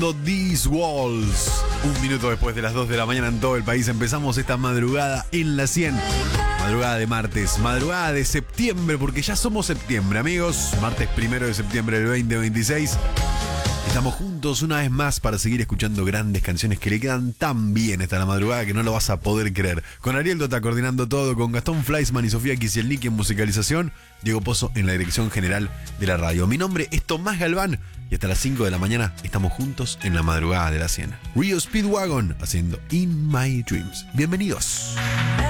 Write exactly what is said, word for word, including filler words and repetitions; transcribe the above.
These Walls. Un minuto después de las dos de la mañana en todo el país empezamos esta madrugada en la cien. Madrugada de martes, madrugada de septiembre, porque ya somos septiembre, amigos. Martes primero de septiembre del veinte veintiséis. Estamos juntos una vez más para seguir escuchando grandes canciones que le quedan tan bien esta la madrugada que no lo vas a poder creer. Con Ariel Dota coordinando todo, con Gastón Fleischmann y Sofía Kisielnik en musicalización, Diego Pozo en la dirección general de la radio. Mi nombre es Tomás Galván y hasta las cinco de la mañana estamos juntos en la madrugada de la cien. Rio Speedwagon haciendo In My Dreams. Bienvenidos.